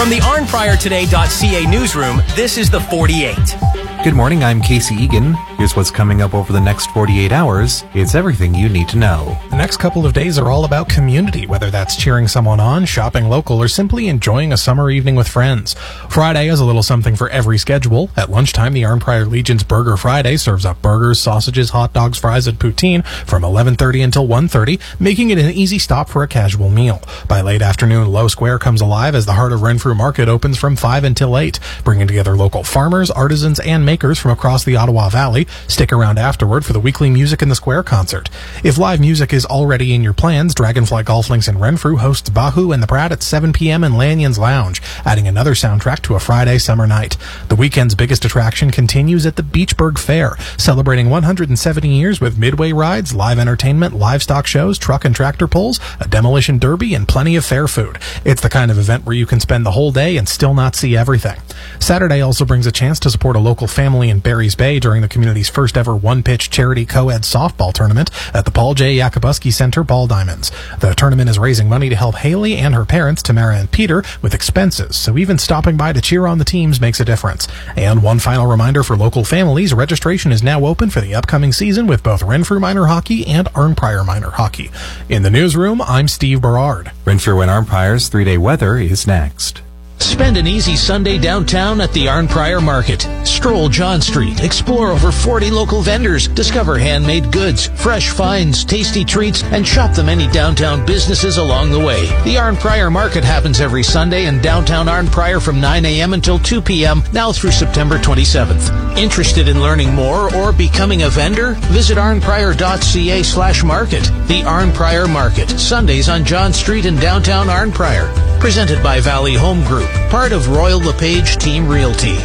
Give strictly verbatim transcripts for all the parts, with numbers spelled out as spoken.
From the arn prior today dot c a newsroom, this is the forty-eight. Good morning, I'm Casey Egan. Here's what's coming up over the next forty-eight hours. It's everything you need to know. The next couple of days are all about community, whether that's cheering someone on, shopping local, or simply enjoying a summer evening with friends. Friday is a little something for every schedule. At lunchtime, the Arn Prior Legion's Burger Friday serves up burgers, sausages, hot dogs, fries, and poutine from eleven thirty until one thirty, making it an easy stop for a casual meal. By late afternoon, Low Square comes alive as the Heart of Renfrew Market opens from five until eight, bringing together local farmers, artisans, and makers from across the Ottawa Valley. Stick around afterward for the weekly Music in the Square concert. If live music is already in your plans, Dragonfly Golf Links in Renfrew hosts Bahu and the Pratt at seven p.m. in Lanyon's Lounge, adding another soundtrack to a Friday summer night. The weekend's biggest attraction continues at the Beachburg Fair, celebrating one hundred seventy years with midway rides, live entertainment, livestock shows, truck and tractor pulls, a demolition derby, and plenty of fair food. It's the kind of event where you can spend the whole day and still not see everything. Saturday also brings a chance to support a local family in Barry's Bay during the community's first ever one-pitch charity co-ed softball tournament at the Paul J. Yakubuski Center Ball Diamonds. The tournament is raising money to help Haley and her parents, Tamara and Peter, with expenses, so even stopping by to cheer on the teams makes a difference. And one final reminder for local families, registration is now open for the upcoming season with both Renfrew Minor Hockey and Arn Prior Minor Hockey. In the newsroom, I'm Steve Berard. Renfrew and Arn Prior's three-day weather is next. Spend an easy Sunday downtown at the Arn Prior Market. Stroll John Street, explore over forty local vendors, discover handmade goods, fresh finds, tasty treats, and shop the many downtown businesses along the way. The Arn Prior Market happens every Sunday in downtown Arn Prior from nine a.m. until two p.m. now through September twenty-seventh. Interested in learning more or becoming a vendor? Visit arn prior dot c a slash market. The Arn Prior Market, Sundays on John Street in downtown Arn Prior. Presented by Valley Home Group, part of Royal LePage Team Realty.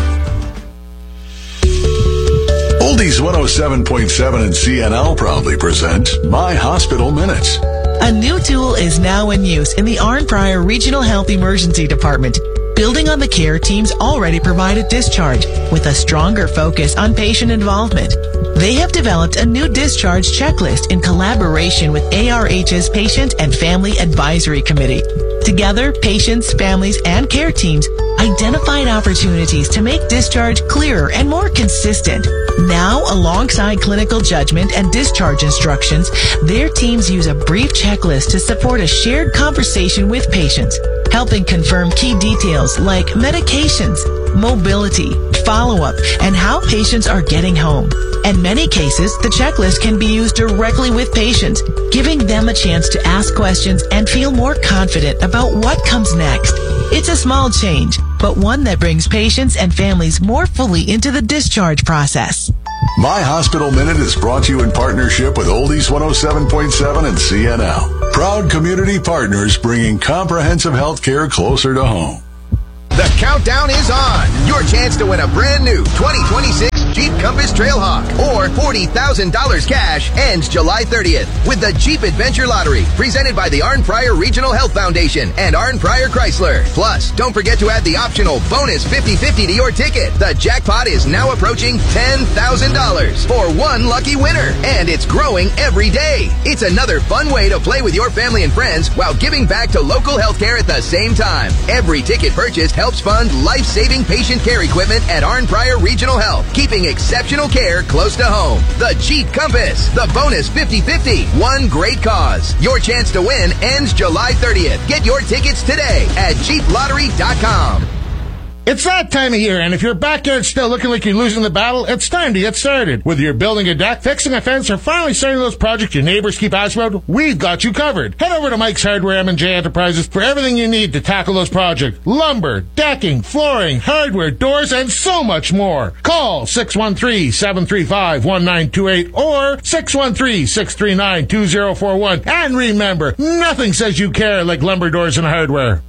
Oldies one oh seven point seven and C N L proudly present My Hospital Minutes. A new tool is now in use in the Arn Prior Regional Health Emergency Department, building on the care teams already provide at discharge with a stronger focus on patient involvement. They have developed a new discharge checklist in collaboration with A R H's Patient and Family Advisory Committee. Together, patients, families, and care teams identified opportunities to make discharge clearer and more consistent. Now, alongside clinical judgment and discharge instructions, their teams use a brief checklist to support a shared conversation with patients, helping confirm key details like medications, mobility, follow-up, and how patients are getting home. In many cases, the checklist can be used directly with patients, giving them a chance to ask questions and feel more confident about what comes next. It's a small change, but one that brings patients and families more fully into the discharge process. My Hospital Minute is brought to you in partnership with Oldies one oh seven point seven and C N L. Proud community partners bringing comprehensive health care closer to home. The countdown is on. Your chance to win a brand new twenty twenty-six Jeep Compass Trailhawk or forty thousand dollars cash ends July thirtieth with the Jeep Adventure Lottery presented by the Arn Prior Regional Health Foundation and Arn Prior Chrysler. Plus, don't forget to add the optional bonus fifty fifty to your ticket. The jackpot is now approaching ten thousand dollars for one lucky winner, and it's growing every day. It's another fun way to play with your family and friends while giving back to local healthcare at the same time. Every ticket purchased helps fund life-saving patient care equipment at Arn Prior Regional Health, keeping exceptional care close to home. The Jeep Compass, the bonus fifty fifty, one great cause. Your chance to win ends July thirtieth. Get your tickets today at jeep lottery dot com. It's that time of year, and if your backyard's still looking like you're losing the battle, it's time to get started. Whether you're building a deck, fixing a fence, or finally starting those projects your neighbors keep asking about, we've got you covered. Head over to Mike's Hardware M and J Enterprises for everything you need to tackle those projects. Lumber, decking, flooring, hardware, doors, and so much more. Call six one three, seven three five, one nine two eight or six one three, six three nine, two zero four one. And remember, nothing says you care like lumber, doors, and hardware.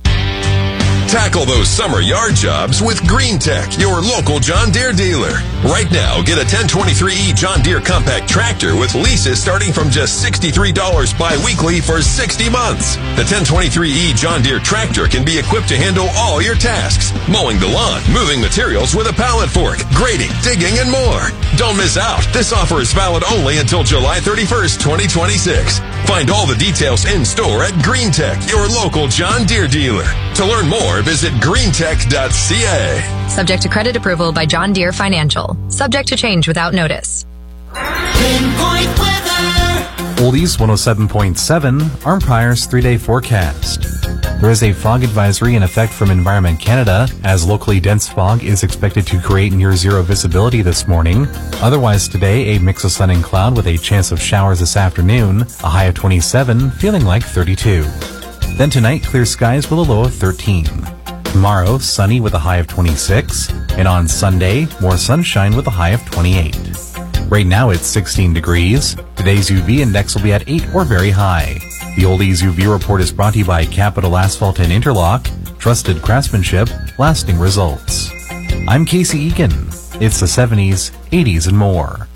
Tackle those summer yard jobs with Green Tech, your local John Deere dealer. Right now, get a ten twenty-three E John Deere compact tractor with leases starting from just sixty-three dollars bi-weekly for sixty months. The ten twenty-three E John Deere tractor can be equipped to handle all your tasks. Mowing the lawn, moving materials with a pallet fork, grading, digging, and more. Don't miss out. This offer is valid only until July thirty-first, twenty twenty-six. Find all the details in store at Green Tech, your local John Deere dealer. To learn more, visit green tech dot c a. Subject to credit approval by John Deere Financial. Subject to change without notice. Pinpoint weather. Oldies one oh seven point seven, Armprior's three-day forecast. There is a fog advisory in effect from Environment Canada, as locally dense fog is expected to create near zero visibility this morning. Otherwise today, a mix of sun and cloud with a chance of showers this afternoon, a high of twenty-seven, feeling like thirty-two. Then tonight, clear skies with a low of thirteen. Tomorrow, sunny with a high of twenty-six, and on Sunday, more sunshine with a high of twenty-eight. Right now it's sixteen degrees. Today's U V index will be at eight or very high. The Oldies U V report is brought to you by Capital Asphalt and Interlock. Trusted craftsmanship, lasting results. I'm Casey Egan. It's the seventies, eighties, and more.